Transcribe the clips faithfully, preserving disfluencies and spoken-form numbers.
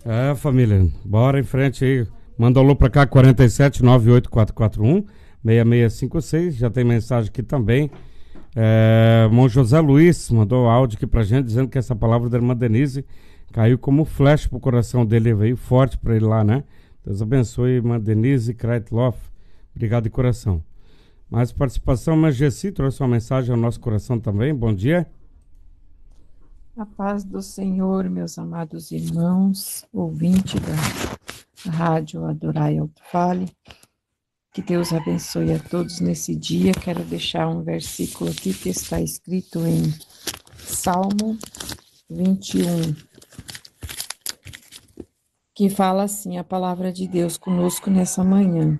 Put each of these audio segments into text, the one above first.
É, família, bora em frente aí. Manda alô pra cá, quarenta e sete, nove oito quatro quatro um, seis seis cinco seis. Já tem mensagem aqui também. É, irmão José Luiz mandou áudio aqui pra gente, dizendo que essa palavra da irmã Denise caiu como flecha pro coração dele, veio forte pra ele lá, né? Deus abençoe, irmã Denise Kreitloff. Obrigado de coração. Mais participação, irmã Gessi trouxe uma mensagem ao nosso coração também. Bom dia. A paz do Senhor, meus amados irmãos, ouvinte da Rádio Adorai Alto Fale. Que Deus abençoe a todos nesse dia. Quero deixar um versículo aqui que está escrito em Salmo vinte e um, que fala assim, a palavra de Deus conosco nessa manhã.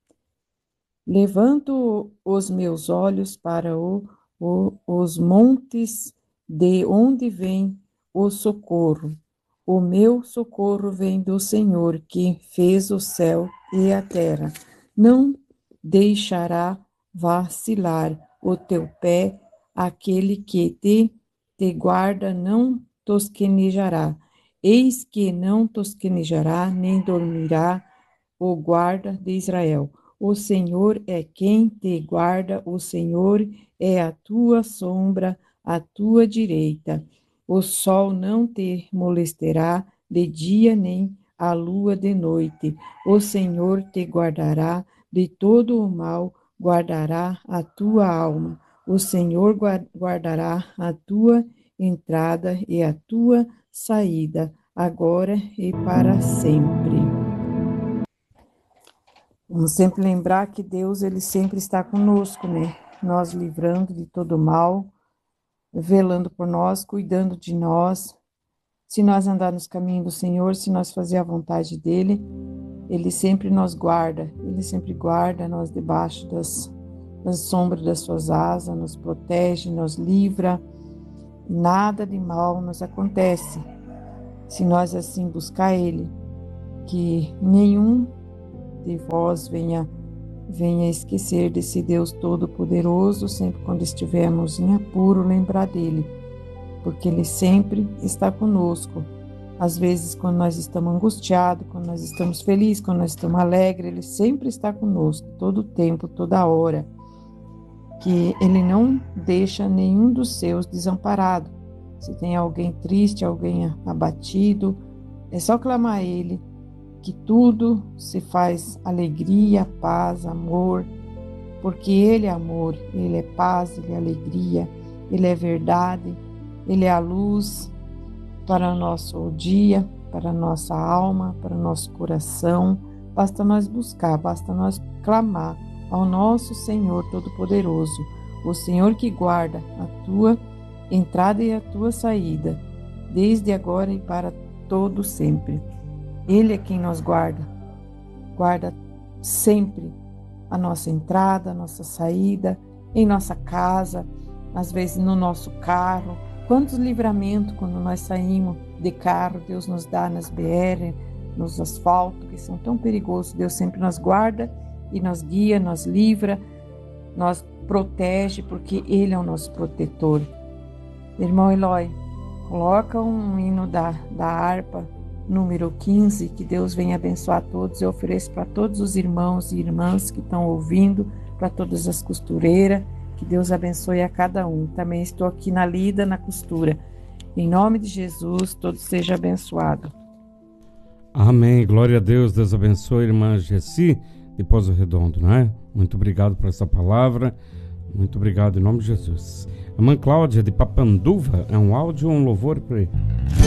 Levanto os meus olhos para o, o, os montes, de onde vem o socorro. O meu socorro vem do Senhor, que fez o céu e a terra. Não deixará vacilar o teu pé, aquele que te, te guarda não tosquenejará. Eis que não tosquenejará, nem dormirá o guarda de Israel. O Senhor é quem te guarda, o Senhor é a tua sombra, à tua direita. O sol não te molestará de dia, nem a lua de noite. O Senhor te guardará de todo o mal, guardará a tua alma. O Senhor guardará a tua entrada e a tua saída, agora e para sempre. Vamos sempre lembrar que Deus, ele sempre está conosco, né? Nós livrando de todo mal, velando por nós, cuidando de nós. Se nós andar nos caminhos do Senhor, se nós fazer a vontade dele, ele sempre nos guarda, ele sempre guarda nós debaixo das, das sombras das suas asas, nos protege, nos livra. Nada de mal nos acontece. Se nós assim buscar ele, que nenhum de vós venha, venha esquecer desse Deus Todo-Poderoso, sempre quando estivermos em apuro, lembrar dele, porque ele sempre está conosco. Às vezes, quando nós estamos angustiados, quando nós estamos felizes, quando nós estamos alegres, ele sempre está conosco, todo o tempo, toda hora. Que ele não deixa nenhum dos seus desamparado. Se tem alguém triste, alguém abatido, é só clamar a ele, que tudo se faz alegria, paz, amor, porque ele é amor, ele é paz, ele é alegria, ele é verdade, ele é a luz para o nosso dia, para a nossa alma, para o nosso coração. Basta nós buscar, basta nós clamar ao nosso Senhor Todo-Poderoso, o Senhor que guarda a tua entrada e a tua saída, desde agora e para todo sempre. Ele é quem nos guarda, guarda sempre a nossa entrada, a nossa saída, em nossa casa, às vezes no nosso carro. Quantos livramentos quando nós saímos de carro, Deus nos dá nas B R, nos asfaltos, que são tão perigosos. Deus sempre nos guarda e nos guia, nos livra, nos protege, porque Ele é o nosso protetor. Irmão Eloy, coloca um hino da, da harpa, número quinze, que Deus venha abençoar a todos. Eu ofereço para todos os irmãos e irmãs que estão ouvindo, para todas as costureiras, que Deus abençoe a cada um. Também estou aqui na lida, na costura. Em nome de Jesus, todos sejam abençoados. Amém, glória a Deus. Deus abençoe, irmã Gessi de Pozo Redondo, não é? Muito obrigado por essa palavra, muito obrigado em nome de Jesus. Irmã Cláudia de Papanduva, é um áudio ou um louvor para ele?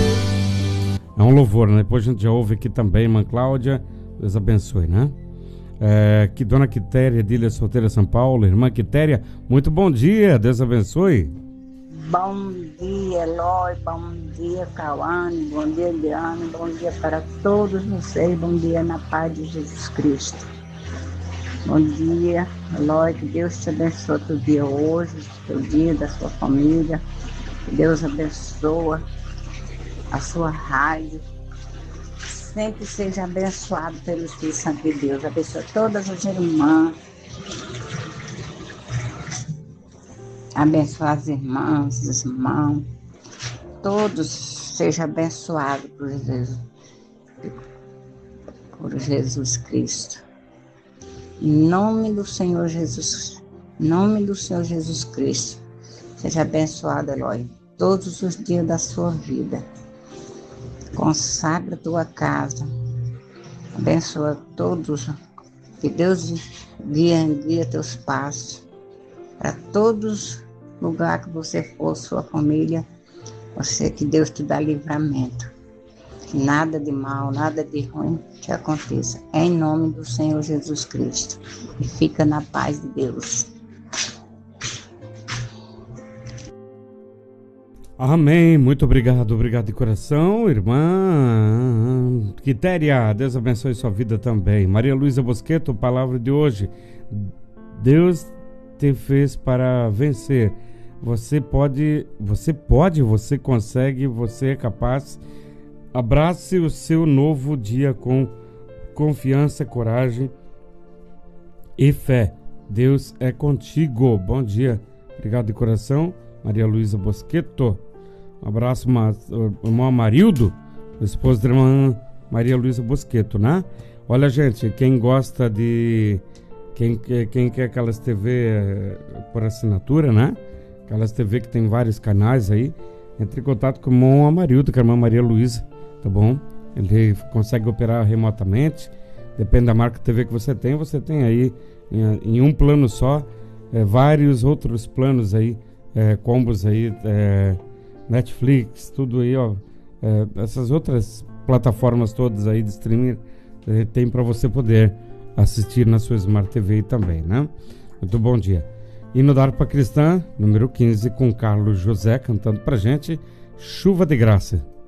É um louvor, né? Depois a gente já ouve aqui também, irmã Cláudia, Deus abençoe, né? É, que Dona Quitéria, de Ilha Solteira, São Paulo. Irmã Quitéria, muito bom dia, Deus abençoe. Bom dia, Eloy, bom dia, Cauane, bom dia, Diana, bom dia para todos vocês, bom dia na paz de Jesus Cristo. Bom dia, Eloy, que Deus te abençoe o teu dia hoje, o teu dia, da sua família, que Deus abençoe a sua rádio, sempre seja abençoado pelo Espírito Santo de Deus, abençoe todas as irmãs, abençoe as irmãs, os irmãos, todos sejam abençoados por Jesus. por Jesus Cristo. Em nome do Senhor Jesus, em nome do Senhor Jesus Cristo, seja abençoado, Eloy, todos os dias da sua vida. Consagra a tua casa, abençoa todos, que Deus guia, guia teus passos, para todos os lugares que você for, sua família, você, que Deus te dá livramento, que nada de mal, nada de ruim te aconteça, em nome do Senhor Jesus Cristo, e fica na paz de Deus. Amém, muito obrigado, obrigado de coração, irmã Quitéria, Deus abençoe sua vida também. Maria Luísa Bosqueto, palavra de hoje, Deus te fez para vencer, você pode, você pode, você consegue, você é capaz. Abrace o seu novo dia com confiança, coragem e fé, Deus é contigo. Bom dia, obrigado de coração, Maria Luísa Bosqueto. Um abraço, irmão Amarildo, esposo da irmã Maria Luísa Bosqueto, né? Olha, gente, quem gosta de... Quem, quem quer aquelas T V por assinatura, né? Aquelas T V que tem vários canais aí, entre em contato com o irmão Amarildo, com a irmã Maria Luísa, tá bom? Ele consegue operar remotamente, depende da marca T V que você tem, você tem aí em, em um plano só, é, vários outros planos aí, é, combos aí, é, Netflix, tudo aí, ó, é, essas outras plataformas todas aí de streaming, é, tem para você poder assistir na sua Smart T V também, né? Muito bom dia. Hino da Harpa Cristã, número quinze, com Carlos José cantando pra gente Chuva de Graça.